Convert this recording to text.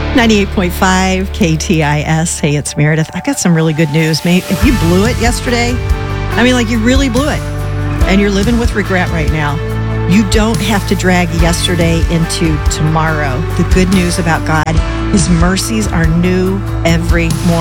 98.5 KTIS. Hey, it's Meredith. I got some really good news. If you blew it yesterday, you really blew it, and you're living with regret right now, you don't have to drag yesterday into tomorrow. The good news about God, His mercies are new every morning.